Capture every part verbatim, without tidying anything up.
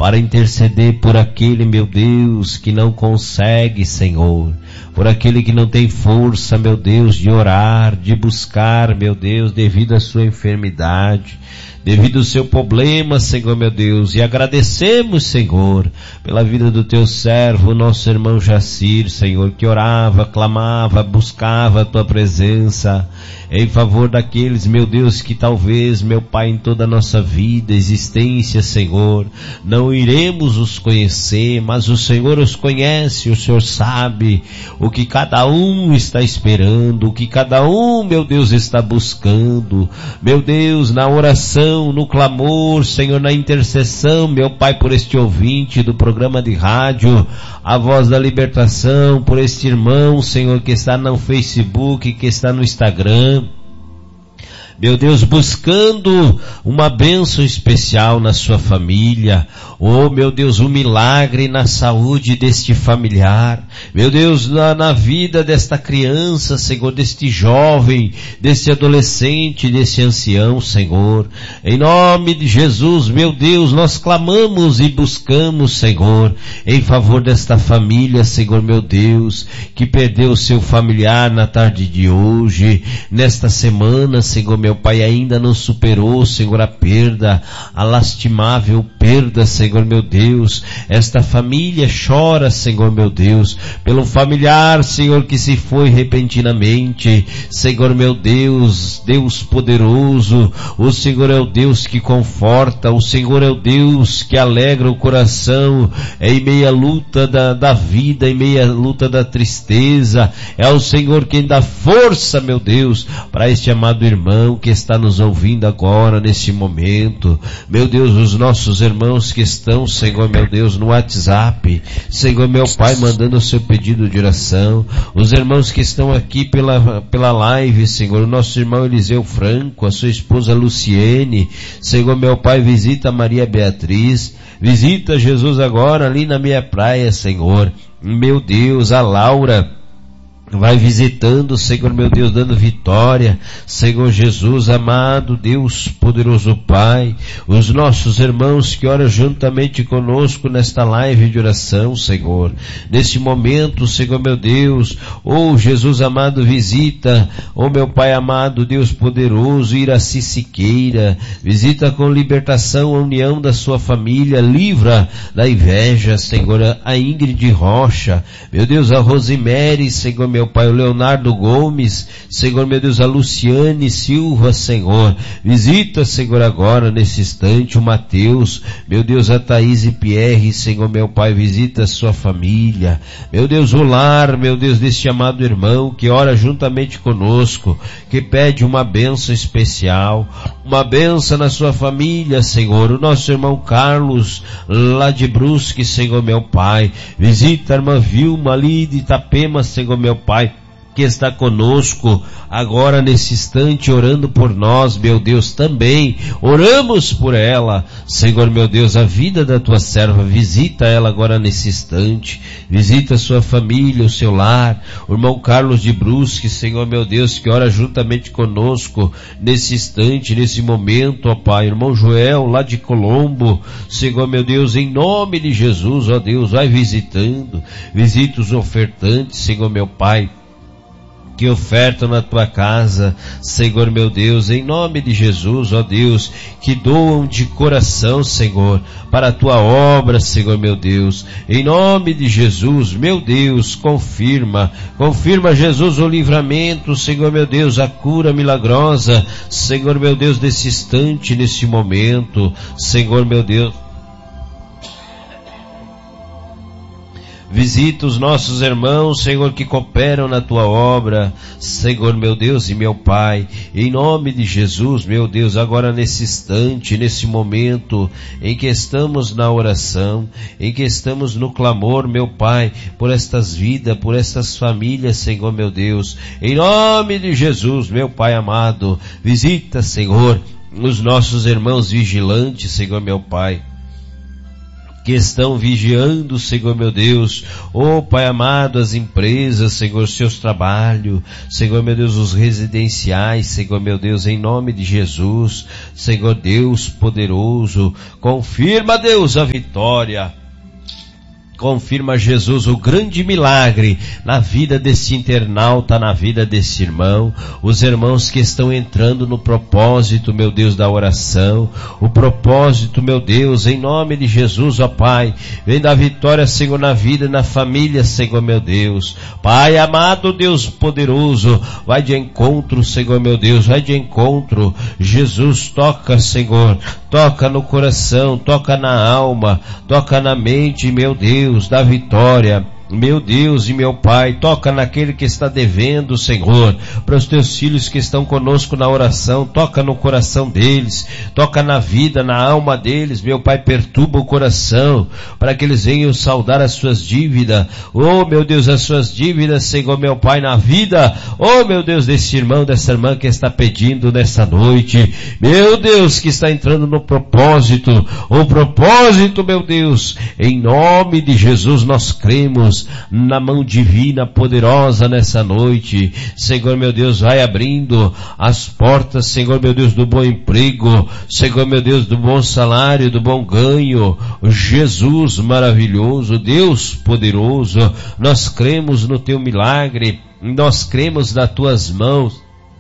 para interceder por aquele, meu Deus, que não consegue, Senhor, por aquele que não tem força, meu Deus, de orar, de buscar, meu Deus, devido à sua enfermidade, devido ao seu problema, Senhor, meu Deus, e agradecemos, Senhor, pela vida do teu servo, nosso irmão Jacir, Senhor, que orava, clamava, buscava a tua presença, em favor daqueles, meu Deus, que talvez, meu Pai, em toda a nossa vida, existência, Senhor, não iremos os conhecer, mas o Senhor os conhece, o Senhor sabe o que cada um está esperando, o que cada um, meu Deus, está buscando, meu Deus, na oração, no clamor, Senhor, na intercessão, meu Pai, por este ouvinte do programa de rádio, a Voz da Libertação, por este irmão, Senhor, que está no Facebook, que está no Instagram, meu Deus, buscando uma bênção especial na sua família, oh meu Deus, um milagre na saúde deste familiar, meu Deus, na, na vida desta criança, Senhor, deste jovem, deste adolescente, deste ancião, Senhor, em nome de Jesus, meu Deus, nós clamamos e buscamos, Senhor, em favor desta família, Senhor, meu Deus, que perdeu o seu familiar na tarde de hoje, nesta semana, Senhor, meu Pai, ainda não superou, Senhor, a perda, a lastimável perda, Senhor, meu Deus. Esta família chora, Senhor, meu Deus, pelo familiar, Senhor, que se foi repentinamente. Senhor, meu Deus, Deus poderoso, o Senhor é o Deus que conforta, o Senhor é o Deus que alegra o coração em meia luta da, da vida, em meia luta da tristeza. É o Senhor quem dá força, meu Deus, para este amado irmão que está nos ouvindo agora, nesse momento. Meu Deus, os nossos irmãos que estão, Senhor, meu Deus, no WhatsApp, Senhor, meu Pai, mandando o seu pedido de oração, os irmãos que estão aqui pela, pela live, Senhor, o nosso irmão Eliseu Franco, a sua esposa Luciene, Senhor, meu Pai, visita Maria Beatriz, visita Jesus agora ali na minha praia, Senhor, meu Deus, a Laura, vai visitando, Senhor, meu Deus, dando vitória, Senhor Jesus, amado Deus, poderoso Pai, os nossos irmãos que oram juntamente conosco nesta live de oração, Senhor, nesse momento, Senhor, meu Deus, oh Jesus amado, visita, oh meu Pai amado, Deus poderoso, Iraci Siqueira, visita com libertação a união da sua família, livra da inveja, Senhor, a Ingrid Rocha, meu Deus, a Rosemary, Senhor, meu Pai, o Leonardo Gomes, Senhor, meu Deus, a Luciane Silva, Senhor, visita, Senhor, agora, nesse instante, o Mateus, meu Deus, a Thaís e Pierre, Senhor, meu Pai, visita a sua família, meu Deus, o lar, meu Deus, deste amado irmão, que ora juntamente conosco, que pede uma bênção especial, uma bênção na sua família, Senhor, o nosso irmão Carlos, lá de Brusque, Senhor, meu Pai, visita a irmã Vilma ali de Itapema, Senhor, meu Pai, que está conosco agora nesse instante, orando por nós, meu Deus, também oramos por ela, Senhor, meu Deus, a vida da tua serva, visita ela agora nesse instante, visita a sua família, o seu lar, o irmão Carlos de Brusque, Senhor, meu Deus, que ora juntamente conosco nesse instante, nesse momento, ó Pai, irmão Joel, lá de Colombo, Senhor, meu Deus, em nome de Jesus, ó Deus, vai visitando, visita os ofertantes, Senhor, meu Pai, que ofertam na tua casa, Senhor, meu Deus, em nome de Jesus, ó Deus, que doam de coração, Senhor, para a tua obra, Senhor, meu Deus, em nome de Jesus, meu Deus, confirma, confirma, Jesus, o livramento, Senhor, meu Deus, a cura milagrosa, Senhor, meu Deus, nesse instante, nesse momento, Senhor, meu Deus, visita os nossos irmãos, Senhor, que cooperam na tua obra, Senhor, meu Deus e meu Pai, em nome de Jesus, meu Deus, agora nesse instante, nesse momento em que estamos na oração, em que estamos no clamor, meu Pai, por estas vidas, por estas famílias, Senhor, meu Deus, em nome de Jesus, meu Pai amado, visita, Senhor, os nossos irmãos vigilantes, Senhor, meu Pai, que estão vigiando, Senhor meu Deus, ó Pai amado, as empresas, Senhor, seus trabalhos, Senhor meu Deus, os residenciais, Senhor meu Deus, em nome de Jesus, Senhor Deus poderoso, confirma, Deus, a vitória. Confirma, Jesus, o grande milagre na vida desse internauta, na vida desse irmão, os irmãos que estão entrando no propósito, meu Deus, da oração, o propósito, meu Deus, em nome de Jesus, ó Pai, vem da vitória, Senhor, na vida, na família, Senhor, meu Deus, Pai amado, Deus poderoso, vai de encontro, Senhor, meu Deus, vai de encontro, Jesus, toca, Senhor, toca no coração, toca na alma, toca na mente, meu Deus, Deus da vitória, meu Deus e meu Pai, toca naquele que está devendo, Senhor, para os teus filhos que estão conosco na oração, toca no coração deles, toca na vida, na alma deles, meu Pai, perturba o coração, para que eles venham saldar as suas dívidas, oh meu Deus, as suas dívidas, Senhor, meu Pai, na vida, oh meu Deus, desse irmão, dessa irmã que está pedindo nessa noite, meu Deus, que está entrando no propósito, o propósito, meu Deus, em nome de Jesus nós cremos, na mão divina, poderosa nessa noite, Senhor meu Deus, vai abrindo as portas, Senhor meu Deus, do bom emprego, Senhor meu Deus, do bom salário, do bom ganho, Jesus maravilhoso, Deus poderoso, nós cremos no teu milagre, nós cremos nas tuas mãos,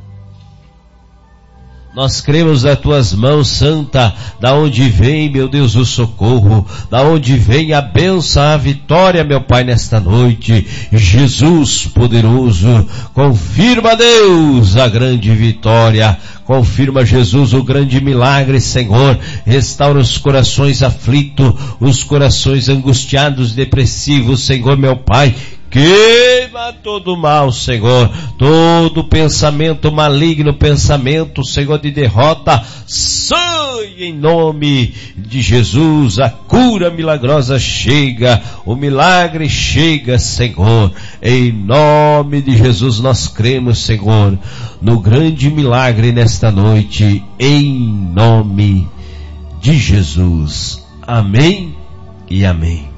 nós cremos nas tuas mãos, Santa, da onde vem, meu Deus, o socorro, da onde vem a bênção, a vitória, meu Pai, nesta noite. Jesus poderoso, confirma, Deus, a grande vitória. Confirma, Jesus, o grande milagre, Senhor. Restaura os corações aflitos, os corações angustiados, depressivos, Senhor, meu Pai. Queima todo mal, Senhor, todo pensamento maligno, pensamento, Senhor, de derrota, sai em nome de Jesus, a cura milagrosa chega, o milagre chega, Senhor, em nome de Jesus nós cremos, Senhor, no grande milagre nesta noite, em nome de Jesus, amém e amém.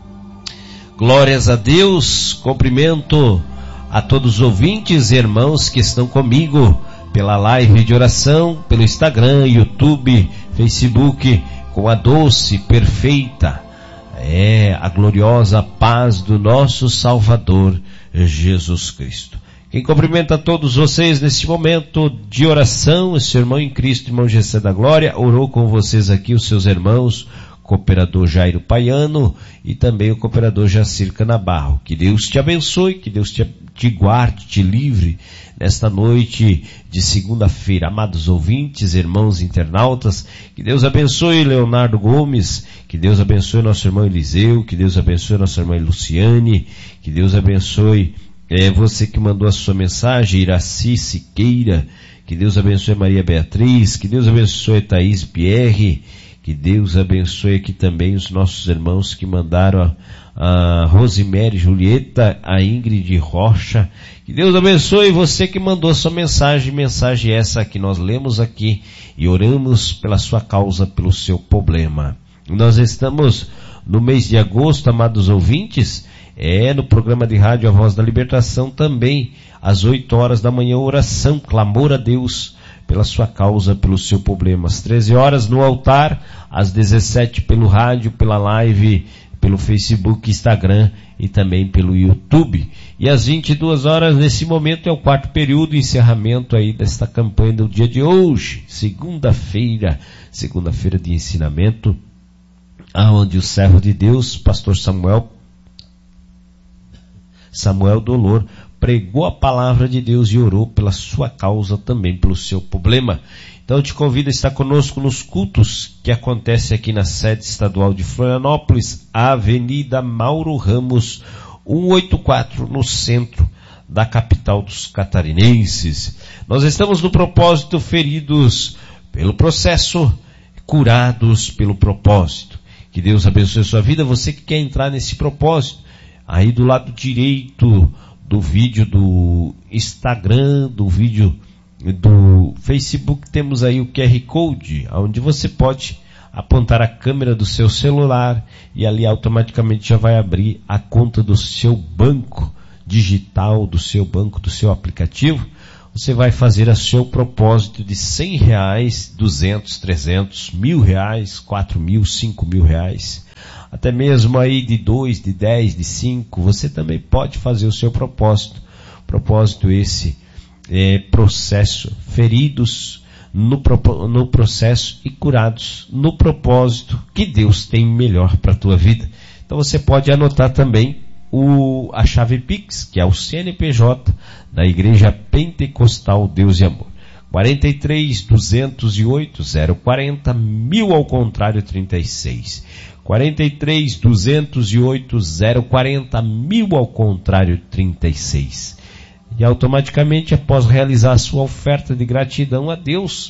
Glórias a Deus, cumprimento a todos os ouvintes e irmãos que estão comigo pela live de oração, pelo Instagram, YouTube, Facebook, com a doce, perfeita, é a gloriosa paz do nosso Salvador Jesus Cristo. Quem cumprimenta a todos vocês nesse momento de oração, esse irmão em Cristo, irmão Gessé da Glória, orou com vocês aqui os seus irmãos, cooperador Jairo Paiano e também o cooperador Jacir Canabarro. Que Deus te abençoe, que Deus te, te guarde, te livre nesta noite de segunda-feira. Amados ouvintes, irmãos internautas, que Deus abençoe Leonardo Gomes, que Deus abençoe nosso irmão Eliseu, que Deus abençoe nossa irmã Luciane, que Deus abençoe é, você que mandou a sua mensagem, Iraci Siqueira, que Deus abençoe Maria Beatriz, que Deus abençoe Thaís Pierre, que Deus abençoe aqui também os nossos irmãos que mandaram a, a Rosemary Julieta, a Ingrid Rocha. Que Deus abençoe você que mandou a sua mensagem, mensagem essa que nós lemos aqui e oramos pela sua causa, pelo seu problema. Nós estamos no mês de agosto, amados ouvintes, é no programa de rádio A Voz da Libertação também, às oito horas da manhã, oração, clamor a Deus pela sua causa, pelo seu problema. Às treze horas no altar, às dezessete pelo rádio, pela live, pelo Facebook, Instagram e também pelo YouTube. E às vinte e duas horas, nesse momento, é o quarto período, encerramento aí desta campanha do dia de hoje, segunda-feira, segunda-feira de ensinamento, aonde o servo de Deus, pastor Samuel, Samuel Dolor, pregou a palavra de Deus e orou pela sua causa também, pelo seu problema. Então eu te convido a estar conosco nos cultos que acontecem aqui na sede estadual de Florianópolis, Avenida Mauro Ramos, cento e oitenta e quatro, no centro da capital dos catarinenses. Nós estamos no propósito, feridos pelo processo, curados pelo propósito. Que Deus abençoe a sua vida. Você que quer entrar nesse propósito, aí do lado direito do vídeo do Instagram, do vídeo do Facebook, temos aí o Q R Code, onde você pode apontar a câmera do seu celular e ali automaticamente já vai abrir a conta do seu banco digital, do seu banco, do seu aplicativo. Você vai fazer o seu propósito de cem reais, duzentos, trezentos, mil reais, quatro mil, cinco mil reais. Até mesmo aí de dois, de dez, de cinco, você também pode fazer o seu propósito. Propósito esse é processo, feridos no, no processo e curados no propósito que Deus tem melhor para a tua vida. Então você pode anotar também o, a chave Pix, que é o C N P J da Igreja Pentecostal Deus e Amor. quarenta e três, duzentos e oito, zero quarenta, mil ao contrário trinta e seis. quarenta e três, duzentos e oito, zero quarenta, mil ao contrário trinta e seis. E automaticamente, após realizar a sua oferta de gratidão a Deus,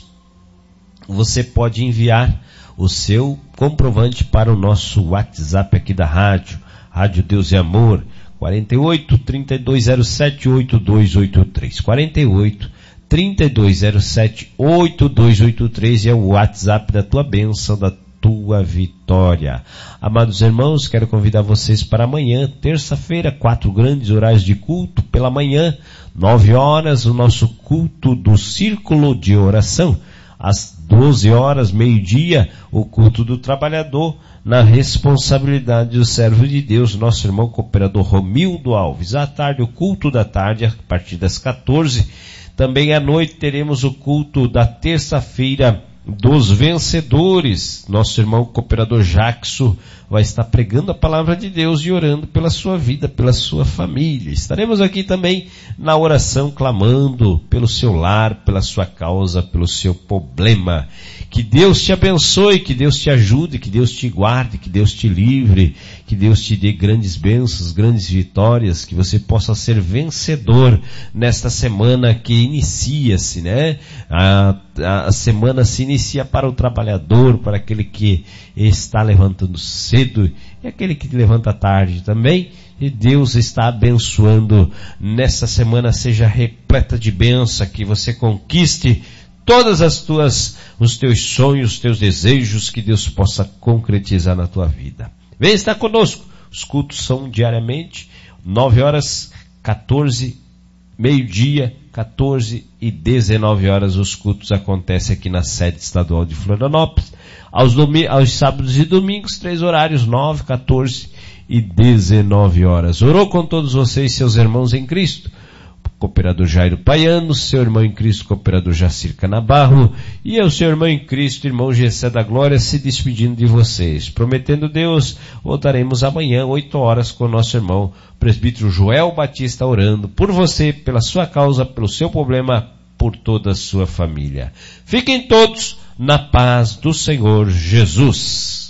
você pode enviar o seu comprovante para o nosso WhatsApp aqui da rádio, Rádio Deus e Amor, quarenta e oito, trinta e dois zero sete, oito dois oito três. quarenta e oito, trinta e dois zero sete, oito dois oito três é o WhatsApp da tua bênção, da tua vitória. Amados irmãos, quero convidar vocês para amanhã, terça-feira, quatro grandes horários de culto. Pela manhã, nove horas, o nosso culto do Círculo de Oração. Às doze horas, meio-dia, o culto do trabalhador, na responsabilidade do servo de Deus, nosso irmão cooperador Romildo Alves. À tarde, o culto da tarde, a partir das quatorze. Também à noite teremos o culto da terça-feira dos vencedores. Nosso irmão cooperador Jackson vai estar pregando a palavra de Deus e orando pela sua vida, pela sua família. Estaremos aqui também na oração, clamando pelo seu lar, pela sua causa, pelo seu problema. Que Deus te abençoe, que Deus te ajude, que Deus te guarde, que Deus te livre, que Deus te dê grandes bênçãos, grandes vitórias, que você possa ser vencedor nesta semana que inicia-se, né? A, a, a semana se inicia para o trabalhador, para aquele que está levantando cedo e aquele que levanta tarde também. E Deus está abençoando nessa semana, seja repleta de bênção, que você conquiste todas as tuas, os teus sonhos, os teus desejos, que Deus possa concretizar na tua vida. Vem estar conosco. Os cultos são diariamente, nove horas, quatorze, meio-dia, quatorze e dezenove horas. Os cultos acontecem aqui na sede estadual de Florianópolis. Aos, domi- aos sábados e domingos, três horários, nove, quatorze e dezenove horas. Orou com todos vocês, seus irmãos em Cristo. Cooperador Jairo Paiano, seu irmão em Cristo, cooperador Jacir Canabarro, e eu, seu irmão em Cristo, irmão Gessé da Glória, se despedindo de vocês. Prometendo Deus, voltaremos amanhã, oito horas, com o nosso irmão, presbítero Joel Batista, orando por você, pela sua causa, pelo seu problema, por toda a sua família. Fiquem todos na paz do Senhor Jesus.